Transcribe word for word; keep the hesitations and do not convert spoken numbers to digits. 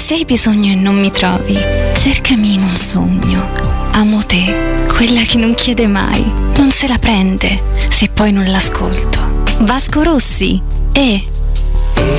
se hai bisogno e non mi trovi, cercami in un sogno. Amo te, quella che non chiede mai, non se la prende se poi non l'ascolto. Vasco Rossi. E